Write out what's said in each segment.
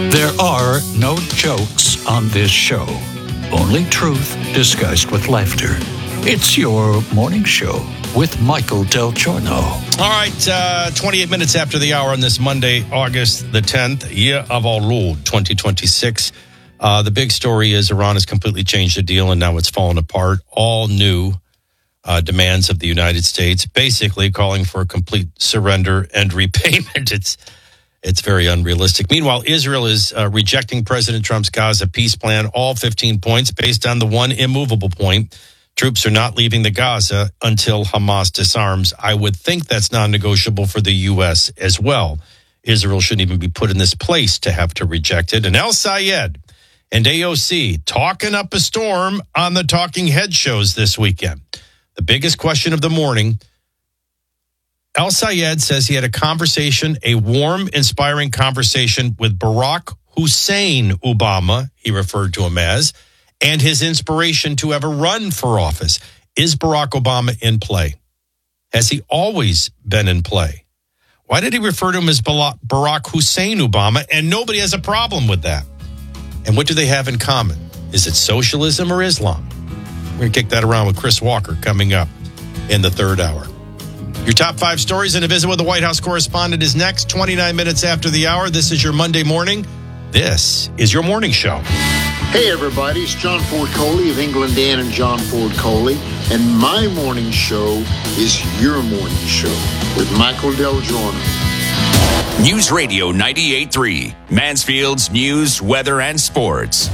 There are no jokes on this show, only truth disguised with laughter. It's your morning show with Michael Del Giorno. All right, 28 minutes after the hour on this Monday, August the 10th, year of our Lord, 2026. The big story is Iran has completely changed the deal, and now it's fallen apart. All new demands of the United States, basically calling for a complete surrender and repayment. It's very unrealistic. Meanwhile, Israel is rejecting President Trump's Gaza peace plan, all 15 points, based on the one immovable point. Troops are not leaving the Gaza until Hamas disarms. I would think that's non-negotiable for the U.S. as well. Israel shouldn't even be put in this place to have to reject it. And El Sayed and AOC talking up a storm on the Talking Head shows this weekend. The biggest question of the morning, El Sayed says he had a conversation, a warm, inspiring conversation with Barack Hussein Obama, he referred to him as, and his inspiration to ever run for office. Is Barack Obama in play? Has he always been in play? Why did he refer to him as Barack Hussein Obama? And nobody has a problem with that. And what do they have in common? Is it socialism or Islam? We're going to kick that around with Chris Walker coming up in the third hour. Your top 5 stories and a visit with the White House correspondent is next, 29 minutes after the hour. This is your Monday morning. This is your morning show. Hey everybody, it's John Ford Coley of England Dan and John Ford Coley, and my morning show is your morning show with Michael Del Giorno. News Radio 98.3, Mansfield's news, weather, and sports.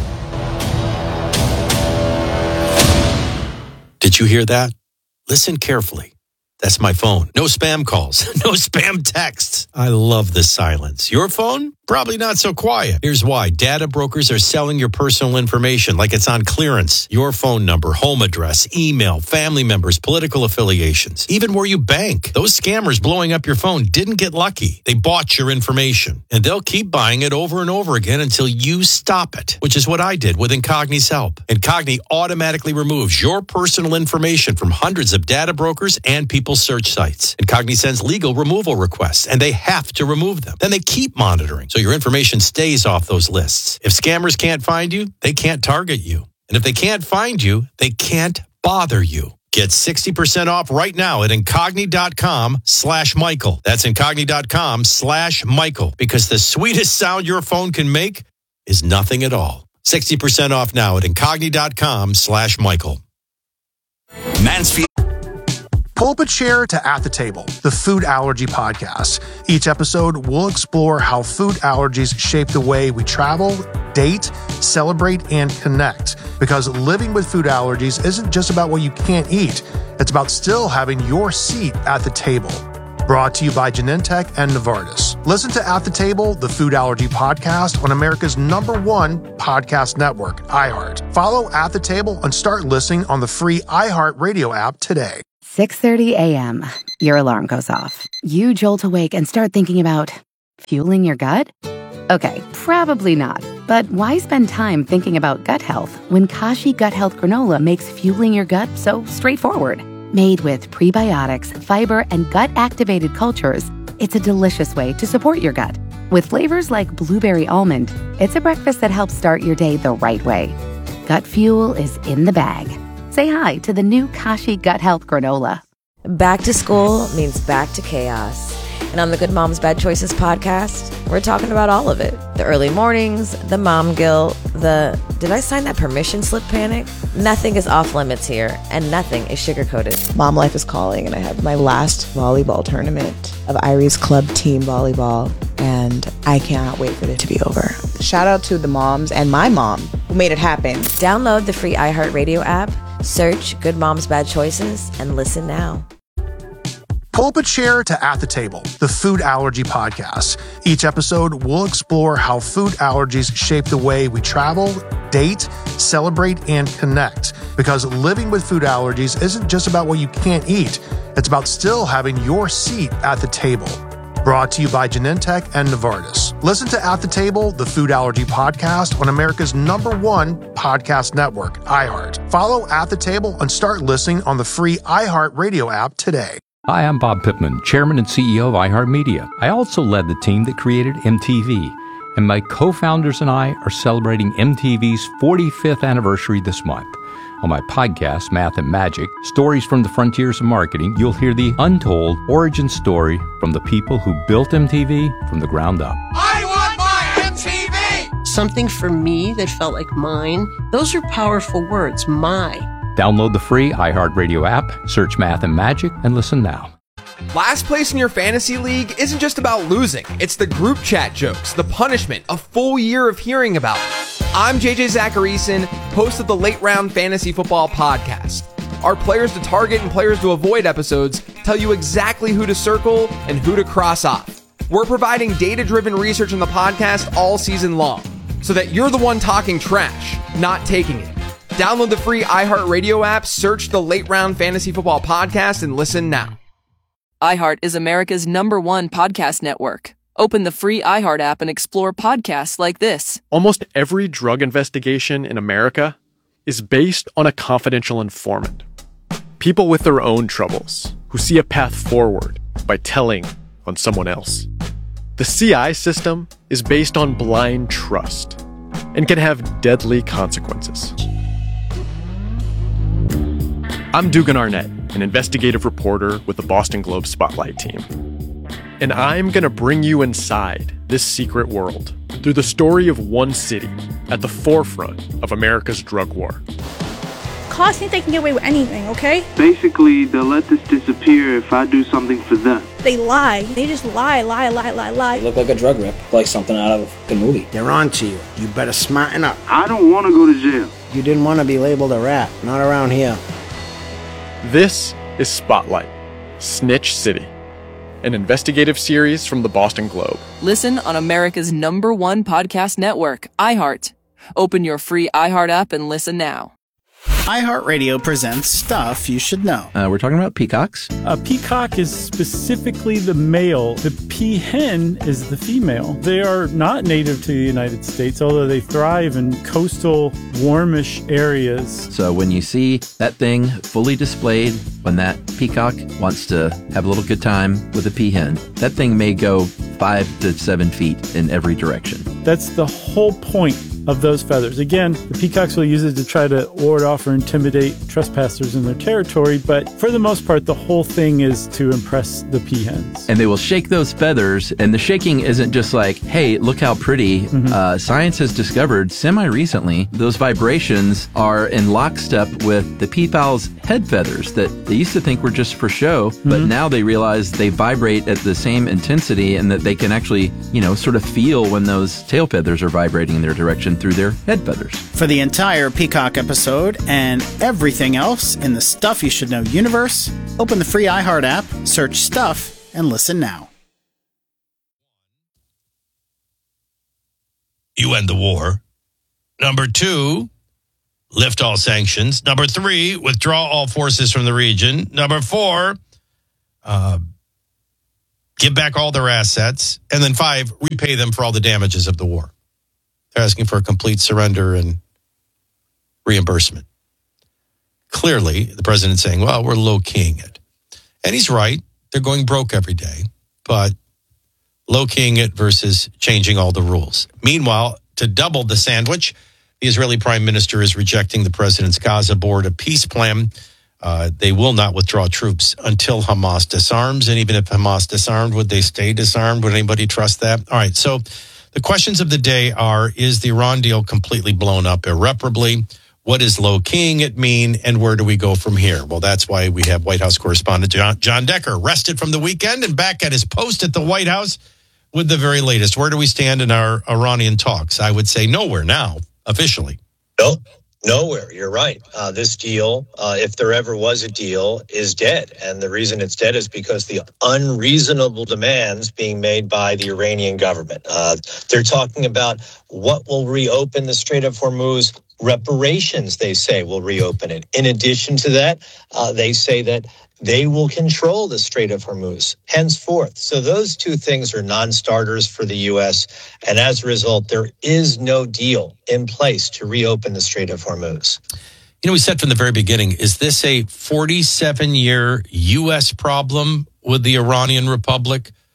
Did you hear that? Listen carefully. That's my phone. No spam calls. No spam texts. I love the silence. Your phone? Probably not so quiet. Here's why. Data brokers are selling your personal information like it's on clearance. Your phone number, home address, email, family members, political affiliations, even where you bank. Those scammers blowing up your phone didn't get lucky. They bought your information, and they'll keep buying it over and over again until you stop it, which is what I did with Incogni's help. Incogni automatically removes your personal information from hundreds of data brokers and people's search sites. Incogni sends legal removal requests, and they have to remove them. Then they keep monitoring, so your information stays off those lists. If scammers can't find you, they can't target you. And if they can't find you, they can't bother you. Get 60% off right now at Incogni.com/Michael. That's Incogni.com/Michael. Because the sweetest sound your phone can make is nothing at all. 60% off now at Incogni.com/Michael. Mansfield. Pull up a chair to At the Table, the food allergy podcast. Each episode, we'll explore how food allergies shape the way we travel, date, celebrate, and connect. Because living with food allergies isn't just about what you can't eat. It's about still having your seat at the table. Brought to you by Genentech and Novartis. Listen to At the Table, the food allergy podcast on America's #1 podcast network, iHeart. Follow At the Table and start listening on the free iHeart Radio app today. 6:30 a.m. Your alarm goes off. You jolt awake and start thinking about fueling your gut? Okay, probably not. But why spend time thinking about gut health when Kashi Gut Health Granola makes fueling your gut so straightforward? Made with prebiotics, fiber, and gut-activated cultures, it's a delicious way to support your gut. With flavors like blueberry almond, it's a breakfast that helps start your day the right way. Gut fuel is in the bag. Say hi to the new Kashi Gut Health Granola. Back to school means back to chaos. And on the Good Moms Bad Choices podcast, we're talking about all of it. The early mornings, the mom guilt, the did I sign that permission slip panic? Nothing is off limits here, and nothing is sugar-coated. Mom life is calling, and I have my last volleyball tournament of Irie's club team volleyball, and I cannot wait for it to be over. Shout out to the moms and my mom who made it happen. Download the free iHeartRadio app, search Good Moms Bad Choices, and listen now. Pull up a chair to At the Table, the food allergy podcast. Each episode, we'll explore how food allergies shape the way we travel, date, celebrate, and connect. Because living with food allergies isn't just about what you can't eat. It's about still having your seat at the table. Brought to you by Genentech and Novartis. Listen to At the Table, the food allergy podcast on America's #1 podcast network, iHeart. Follow At the Table and start listening on the free iHeart Radio app today. Hi, I'm Bob Pittman, Chairman and CEO of iHeartMedia. I also led the team that created MTV. and my co-founders and I are celebrating MTV's 45th anniversary this month. On my podcast, Math and Magic, Stories from the Frontiers of Marketing, you'll hear the untold origin story from the people who built MTV from the ground up. I want my MTV! Something for me that felt like mine. Those are powerful words, my. Download the free iHeartRadio app, search Math and Magic, and listen now. Last place in your fantasy league isn't just about losing. It's the group chat jokes, the punishment, a full year of hearing about it. I'm JJ Zacharyson, host of the Late Round Fantasy Football Podcast. Our Players to Target and Players to Avoid episodes tell you exactly who to circle and who to cross off. We're providing data-driven research in the podcast all season long, so that you're the one talking trash, not taking it. Download the free iHeartRadio app, search the Late Round Fantasy Football Podcast, and listen now. iHeart is America's #1 podcast network. Open the free iHeart app and explore podcasts like this. Almost every drug investigation in America is based on a confidential informant. People with their own troubles who see a path forward by telling on someone else. The CI system is based on blind trust and can have deadly consequences. I'm Dugan Arnett, an investigative reporter with the Boston Globe Spotlight team. And I'm going to bring you inside this secret world through the story of one city at the forefront of America's drug war. Cops think they can get away with anything, okay? Basically, they'll let this disappear if I do something for them. They lie. They just lie. You look like a drug rip, like something out of a movie. They're on to you. You better smarten up. I don't want to go to jail. You didn't want to be labeled a rat. Not around here. This is Spotlight, Snitch City, an investigative series from the Boston Globe. Listen on America's #1 podcast network, iHeart. Open your free iHeart app and listen now. iHeartRadio presents Stuff You Should Know. We're talking about peacocks. A peacock is specifically the male. The peahen is the female. They are not native to the United States, although they thrive in coastal, warmish areas. So when you see that thing fully displayed, when that peacock wants to have a little good time with a peahen, that thing may go 5 to 7 feet in every direction. That's the whole point of those feathers. Again, the peacocks will use it to try to ward off or intimidate trespassers in their territory, but for the most part, the whole thing is to impress the peahens. And they will shake those feathers, and the shaking isn't just like, hey, look how pretty. Science has discovered semi-recently those vibrations are in lockstep with the peafowl's head feathers that they used to think were just for show, but now they realize they vibrate at the same intensity and that they can actually, sort of feel when those tail feathers are vibrating in their direction through their head feathers. For the entire Peacock episode and everything else in the Stuff You Should Know universe, open the free iHeart app, search Stuff, and listen now. You end the war. Number 2, lift all sanctions. Number 3, withdraw all forces from the region. Number 4, give back all their assets. And then 5, repay them for all the damages of the war. They're asking for a complete surrender and reimbursement. Clearly, the president's saying, well, we're low-keying it. And he's right. They're going broke every day. But low-keying it versus changing all the rules. Meanwhile, to double the sandwich, the Israeli prime minister is rejecting the president's Gaza border peace plan. They will not withdraw troops until Hamas disarms. And even if Hamas disarmed, would they stay disarmed? Would anybody trust that? All right, so the questions of the day are, is the Iran deal completely blown up irreparably? What does low-keying it mean? And where do we go from here? Well, that's why we have White House correspondent John Decker, rested from the weekend and back at his post at the White House with the very latest. Where do we stand in our Iranian talks? I would say nowhere now, officially. Nope. Nowhere. You're right. This deal, if there ever was a deal, is dead. And the reason it's dead is because the unreasonable demands being made by the Iranian government. They're talking about what will reopen the Strait of Hormuz. Reparations, they say, will reopen it. In addition to that, they say that they will control the Strait of Hormuz henceforth. So those two things are non-starters for the U.S. And as a result, there is no deal in place to reopen the Strait of Hormuz. We said from the very beginning, is this a 47-year U.S. problem with the Iranian Republic?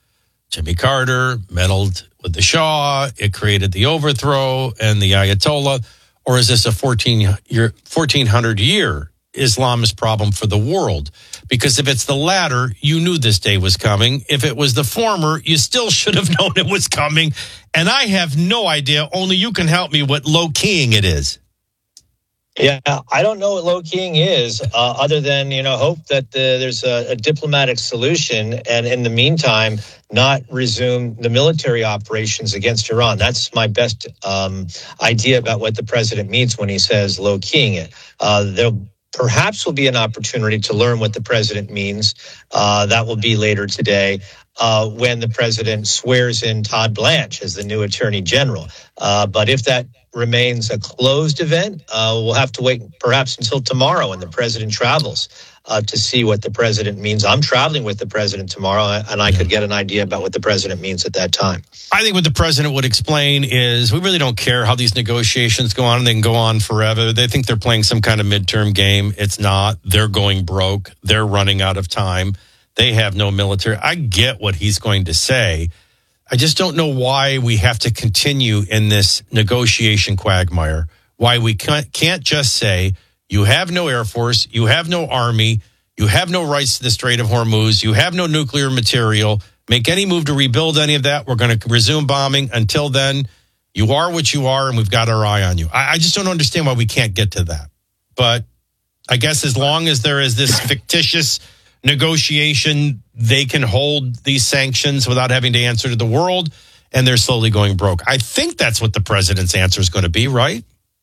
Jimmy Carter meddled with the Shah. It created the overthrow and the Ayatollah. Or is this a 1400-year Islamist problem for the world? Because if it's the latter, you knew this day was coming. If it was the former, you still should have known it was coming. And I have no idea. Only you can help me what low-keying it is. Yeah, I don't know what low-keying is, other than, hope that there's a diplomatic solution, and in the meantime, not resume the military operations against Iran. That's my best idea about what the president means when he says low-keying it. There perhaps will be an opportunity to learn what the president means. That will be later today when the president swears in Todd Blanche as the new attorney general. But if that remains a closed event, we'll have to wait perhaps until tomorrow when the president travels to see what the president means. I'm traveling with the president tomorrow, and I could get an idea about what the president means at that time. I think what the president would explain is we really don't care how these negotiations go on. They can go on forever. They think they're playing some kind of midterm game. It's not. They're going broke. They're running out of time. They have no military. I get what he's going to say. I just don't know why we have to continue in this negotiation quagmire, why we can't just say, you have no Air Force, you have no Army, you have no rights to the Strait of Hormuz, you have no nuclear material, make any move to rebuild any of that, we're going to resume bombing. Until then, you are what you are, and we've got our eye on you. I just don't understand why we can't get to that. But I guess as long as there is this fictitious negotiation, they can hold these sanctions without having to answer to the world, and they're slowly going broke. I think that's what the president's answer is going to be, right?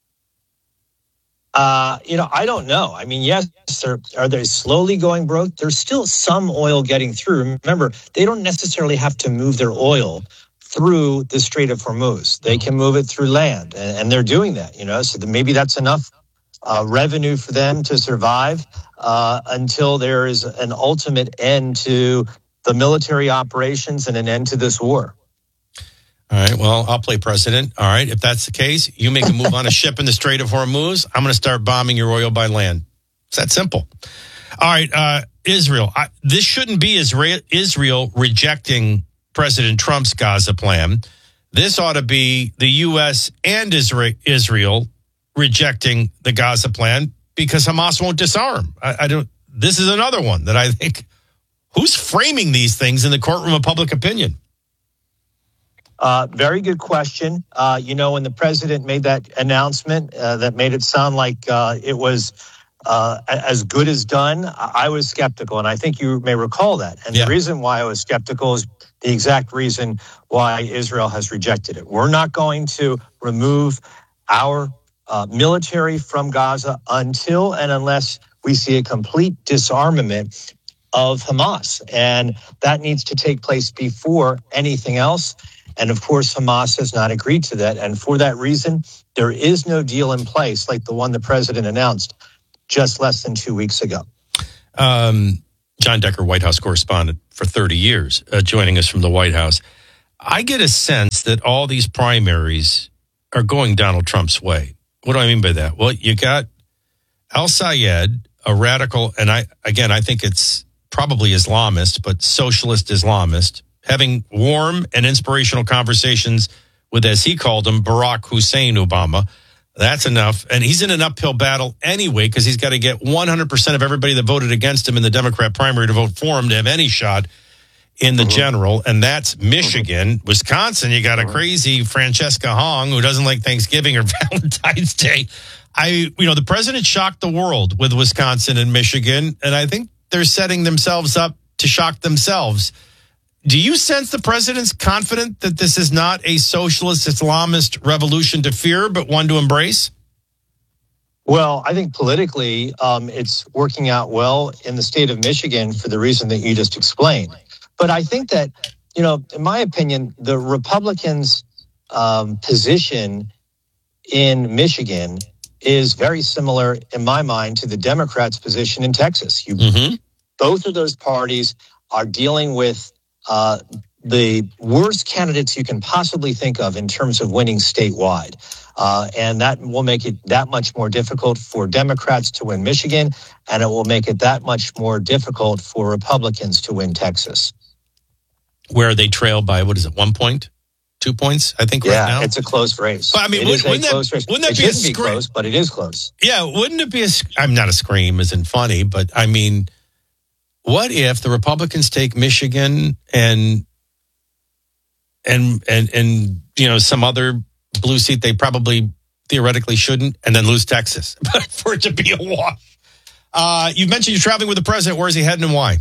I don't know. I mean, yes, are they slowly going broke? There's still some oil getting through. Remember, they don't necessarily have to move their oil through the Strait of Hormuz. They can move it through land, and they're doing that, so maybe that's enough revenue for them to survive until there is an ultimate end to the military operations and an end to this war. All right, well, I'll play president. All right, if that's the case, you make a move on a ship in the Strait of Hormuz, I'm going to start bombing your oil by land. It's that simple. All right, Israel. This shouldn't be Israel rejecting President Trump's Gaza plan. This ought to be the U.S. and Israel rejecting the Gaza plan because Hamas won't disarm. This is another one that I think, who's framing these things in the courtroom of public opinion? Very good question. When the president made that announcement that made it sound like it was as good as done, I was skeptical, and I think you may recall that. And the reason why I was skeptical is the exact reason why Israel has rejected it. We're not going to remove our military from Gaza until and unless we see a complete disarmament of Hamas. And that needs to take place before anything else. And of course, Hamas has not agreed to that. And for that reason, there is no deal in place like the one the president announced just less than 2 weeks ago. John Decker, White House correspondent for 30 years, joining us from the White House. I get a sense that all these primaries are going Donald Trump's way. What do I mean by that? Well, you got Al-Sayed, a radical, and I think it's probably Islamist, but socialist Islamist, having warm and inspirational conversations with, as he called him, Barack Hussein Obama. That's enough. And he's in an uphill battle anyway because he's got to get 100% of everybody that voted against him in the Democrat primary to vote for him to have any shot in the general. And that's Michigan. Wisconsin, you got a crazy Francesca Hong who doesn't like Thanksgiving or Valentine's Day. The president shocked the world with Wisconsin and Michigan, and I think they're setting themselves up to shock themselves. Do you sense the president's confident that this is not a socialist Islamist revolution to fear, but one to embrace? Well, I think politically it's working out well in the state of Michigan for the reason that you just explained. But I think that, in my opinion, the Republicans' position in Michigan is very similar, in my mind, to the Democrats' position in Texas. Both of those parties are dealing with the worst candidates you can possibly think of in terms of winning statewide. And that will make it that much more difficult for Democrats to win Michigan, and it will make it that much more difficult for Republicans to win Texas. where they trail by, 1 point? 2 points, I think, right now? Yeah, it's a close race. But, I mean, wouldn't that be a scream? Close, but it is close. Yeah, wouldn't it be I'm not a scream, isn't funny, but I mean, what if the Republicans take Michigan and some other blue seat they probably theoretically shouldn't, and then lose Texas for it to be a wash? You mentioned you're traveling with the president. Where is he heading and why?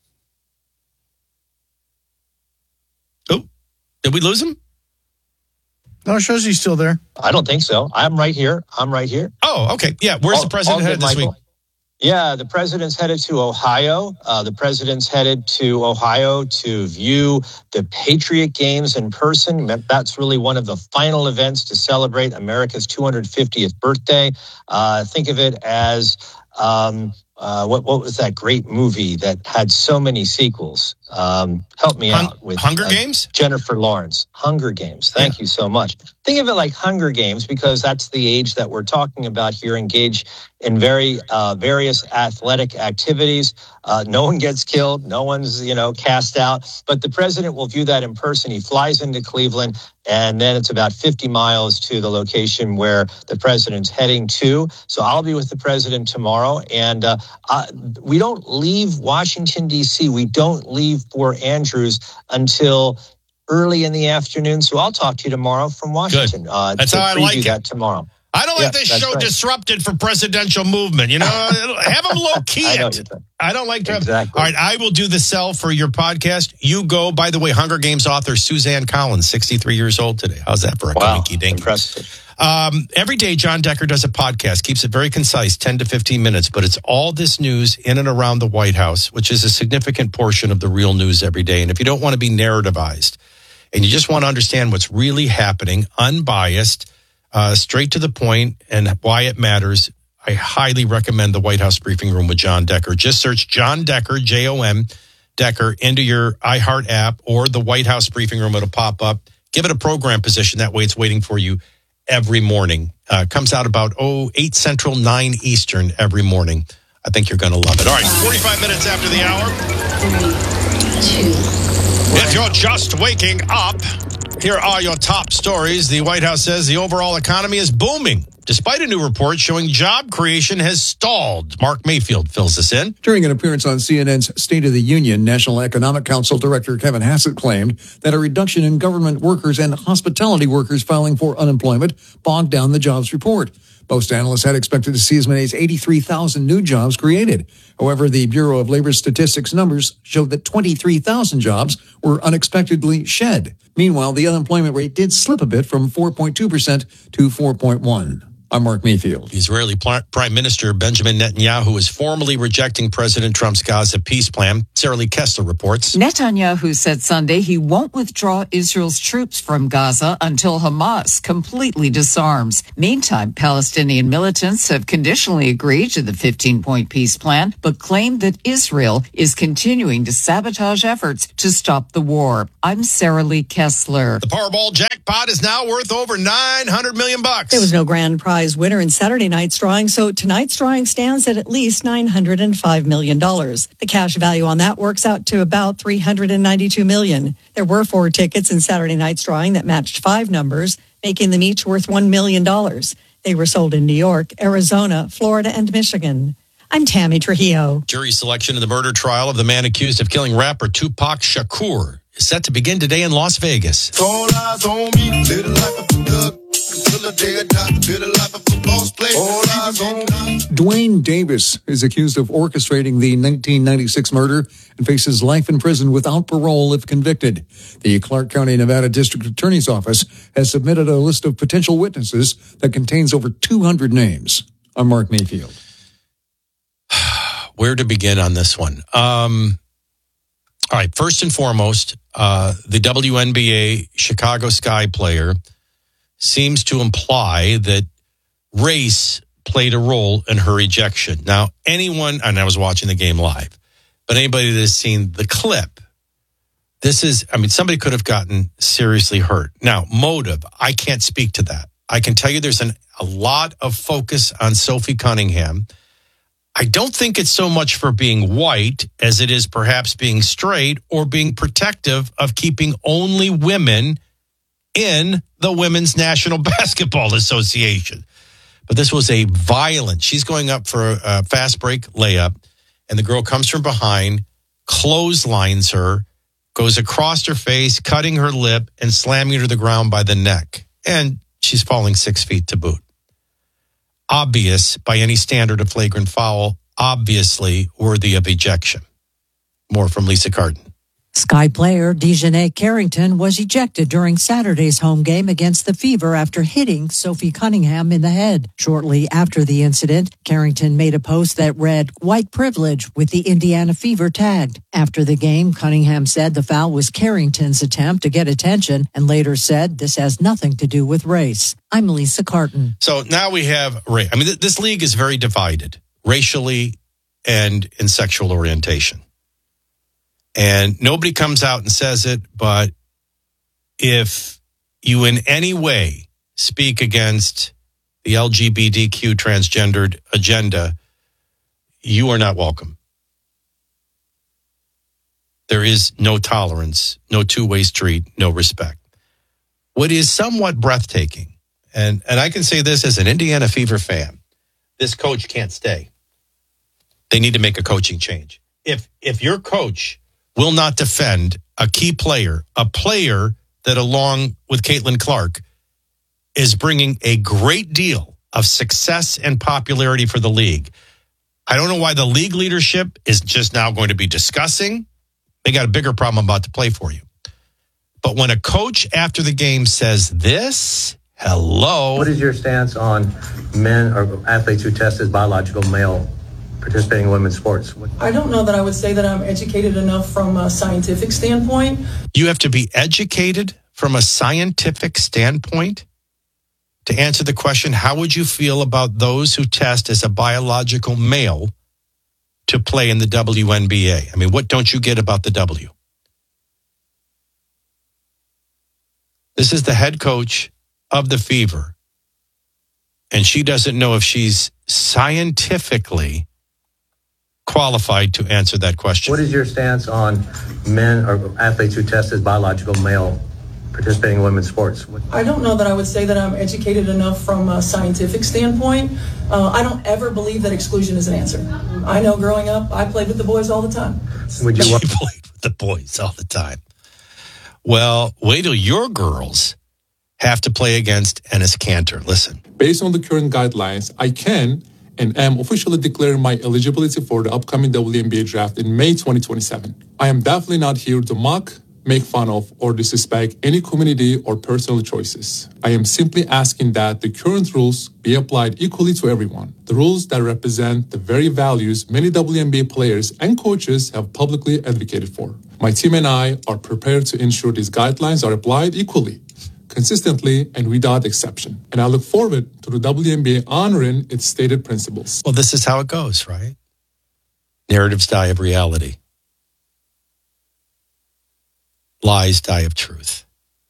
Oh, did we lose him? No, it shows he's still there. I don't think so. I'm right here. Oh, okay. Yeah, where's the president headed this week? Yeah, the president's headed to Ohio. The president's headed to Ohio to view the Patriot games in person. That's really one of the final events to celebrate America's 250th birthday. Think of it as what was that great movie that had so many sequels? Help me out with Hunger Games? Jennifer Lawrence. Hunger Games. Thank you so much. Think of it like Hunger Games because that's the age that we're talking about here. Engage in various athletic activities. No one gets killed. No one's, cast out. But the president will view that in person. He flies into Cleveland, and then it's about 50 miles to the location where the president's heading to. So I'll be with the president tomorrow. And we don't leave Washington, D.C. We don't leave Fort Andrews until early in the afternoon. So I'll talk to you tomorrow from Washington. That's how I like it. That tomorrow. I don't like this show disrupted for presidential movement. Have them low key it. I don't like to. Exactly. All right, I will do the sell for your podcast. You go. By the way, Hunger Games author Suzanne Collins, 63 years old today. How's that for a coinky dink? Impressive. Every day, John Decker does a podcast, keeps it very concise, 10 to 15 minutes, but it's all this news in and around the White House, which is a significant portion of the real news every day. And if you don't want to be narrativized and you just want to understand what's really happening, unbiased, straight to the point and why it matters, I highly recommend the White House Briefing Room with John Decker. Just search John Decker, J-O-M, Decker, into your iHeart app or the White House Briefing Room. It'll pop up. Give it a program position. That way it's waiting for you every morning. Comes out about 8 Central, 9 Eastern every morning. I think you're going to love it. All right, 45 minutes after the hour. 3, 2, 1. If you're just waking up, here are your top stories. The White House says the overall economy is booming, despite a new report showing job creation has stalled. Mark Mayfield fills us in. During an appearance on CNN's State of the Union, National Economic Council Director Kevin Hassett claimed that a reduction in government workers and hospitality workers filing for unemployment bogged down the jobs report. Most analysts had expected to see as many as 83,000 new jobs created. However, the Bureau of Labor Statistics numbers showed that 23,000 were unexpectedly shed. Meanwhile, the unemployment rate did slip a bit from 4.2% to 4.1%. I'm Mark Mayfield. Israeli Prime Minister Benjamin Netanyahu is formally rejecting President Trump's Gaza peace plan. Sarah Lee Kessler reports. Netanyahu said Sunday he won't withdraw Israel's troops from Gaza until Hamas completely disarms. Meantime, Palestinian militants have conditionally agreed to the 15-point peace plan, but claim that Israel is continuing to sabotage efforts to stop the war. I'm Sarah Lee Kessler. The Powerball jackpot is now worth over $900 million. There was no grand prize winner in Saturday night's drawing, so tonight's drawing stands at least $905 million. The cash value on that works out to about $392 million. There were 4 tickets in Saturday night's drawing that matched 5 numbers, making them each worth $1 million. They were sold in New York, Arizona, Florida, and Michigan. I'm Tammy Trujillo. Jury selection in the murder trial of the man accused of killing rapper Tupac Shakur is set to begin today in Las Vegas. All eyes on me, little like a thug. Dwayne Davis is accused of orchestrating the 1996 murder and faces life in prison without parole if convicted. The Clark County, Nevada District Attorney's Office has submitted a list of potential witnesses that contains over 200 names. I'm Mark Mayfield. Where to begin on this one? All right, first and foremost, the WNBA Chicago Sky player seems to imply that race played a role in her ejection. Now, anyone, and I was watching the game live, but anybody that has seen the clip, somebody could have gotten seriously hurt. Now, motive, I can't speak to that. I can tell you there's a lot of focus on Sophie Cunningham. I don't think it's so much for being white as it is perhaps being straight or being protective of keeping only women in the Women's National Basketball Association. But this was a violent, she's going up for a fast break layup, and the girl comes from behind, clotheslines her, goes across her face, cutting her lip and slamming her to the ground by the neck. And she's falling 6 feet to boot. Obvious by any standard of flagrant foul, obviously worthy of ejection. More from Lisa Carden. Sky player Dejanay Carrington was ejected during Saturday's home game against the Fever after hitting Sophie Cunningham in the head. Shortly after the incident, Carrington made a post that read, "White privilege," with the Indiana Fever tagged. After the game, Cunningham said the foul was Carrington's attempt to get attention and later said this has nothing to do with race. I'm Lisa Carton. So now we have race. I mean, this league is very divided racially and in sexual orientation. And nobody comes out and says it, but if you in any way speak against the LGBTQ transgendered agenda, you are not welcome. There is no tolerance, no two-way street, no respect. What is somewhat breathtaking, and I can say this as an Indiana Fever fan, this coach can't stay. They need to make a coaching change. If your coach will not defend a key player, a player that along with Caitlin Clark is bringing a great deal of success and popularity for the league. I don't know why the league leadership is just now going to be discussing. They got a bigger problem about to play for you. But when a coach after the game says this, hello. What is your stance on men or athletes who test as biological male participating in women's sports? I don't know that I would say that I'm educated enough from a scientific standpoint. You have to be educated from a scientific standpoint to answer the question, how would you feel about those who test as a biological male to play in the WNBA? I mean, what don't you get about the W? This is the head coach of the Fever, and she doesn't know if she's scientifically qualified to answer that question. What is your stance on men or athletes who test as biological male participating in women's sports? I don't know that I would say that I'm educated enough from a scientific standpoint. I don't ever believe that exclusion is an answer. I know growing up, I played with the boys all the time. Would you played with the boys all the time? Well, wait till your girls have to play against Enes Kanter. Listen. Based on the current guidelines, I can and am officially declaring my eligibility for the upcoming WNBA draft in May 2027. I am definitely not here to mock, make fun of, or disrespect any community or personal choices. I am simply asking that the current rules be applied equally to everyone. The rules that represent the very values many WNBA players and coaches have publicly advocated for. My team and I are prepared to ensure these guidelines are applied equally, consistently, and without exception. And I look forward to the WNBA honoring its stated principles. Well, this is how it goes, right? Narratives die of reality. Lies die of truth.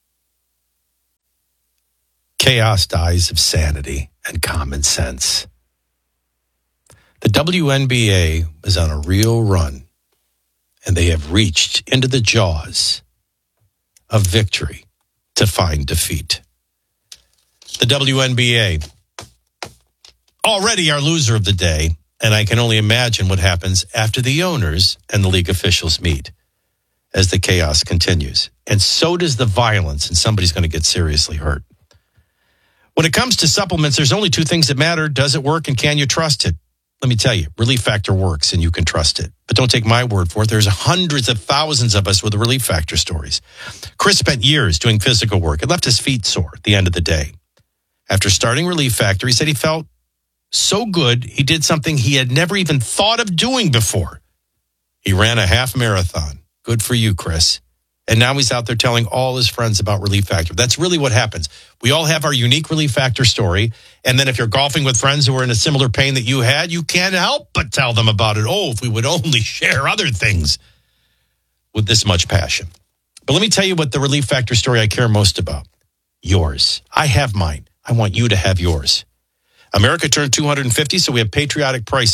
Chaos dies of sanity and common sense. The WNBA is on a real run, and they have reached into the jaws of victory to find defeat. The WNBA, already our loser of the day, and I can only imagine what happens after the owners and the league officials meet as the chaos continues. And so does the violence, and somebody's going to get seriously hurt. When it comes to supplements, there's only two things that matter. Does it work, and can you trust it? Let me tell you, Relief Factor works, and you can trust it. But don't take my word for it. There's hundreds of thousands of us with the Relief Factor stories. Chris spent years doing physical work. It left his feet sore at the end of the day. After starting Relief Factor, he said he felt so good, he did something he had never even thought of doing before. He ran a half marathon. Good for you, Chris. And now he's out there telling all his friends about Relief Factor. That's really what happens. We all have our unique Relief Factor story. And then if you're golfing with friends who are in a similar pain that you had, you can't help but tell them about it. Oh, if we would only share other things with this much passion. But let me tell you what the Relief Factor story I care most about. Yours. I have mine. I want you to have yours. America turned 250, so we have patriotic pricing.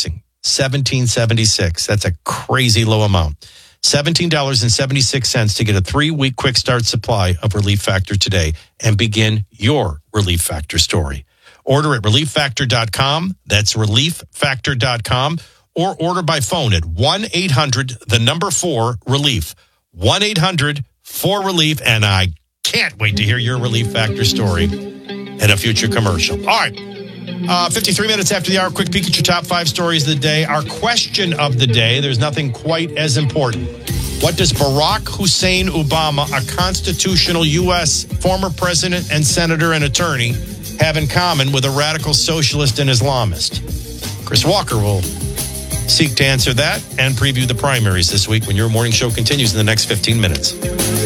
$17.76. That's a crazy low amount. $17.76 to get a 3-week quick start supply of Relief Factor today and begin your Relief Factor story. Order at relieffactor.com. That's relieffactor.com. Or order by phone at 1-800-4-RELIEF. 1-800-4-RELIEF. And I can't wait to hear your Relief Factor story in a future commercial. All right. 53 minutes after the hour, quick peek at your top 5 stories of the day. Our question of the day, there's nothing quite as important. What does Barack Hussein Obama, a constitutional U.S. former president and senator and attorney, have in common with a radical socialist and Islamist? Chris Walker will seek to answer that and preview the primaries this week when your morning show continues in the next 15 minutes.